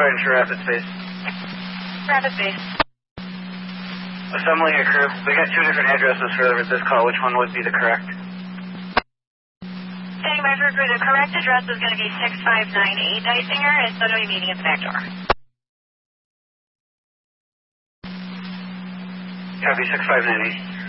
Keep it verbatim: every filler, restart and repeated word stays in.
Pardon for rapid space. Rapid space. Assembling a crew. We got two different addresses for this call. Which one would be the correct? Standing by for crew. The correct address is going to be six five nine eight Dysinger, and so do we meeting at the back door. Copy six five nine eight.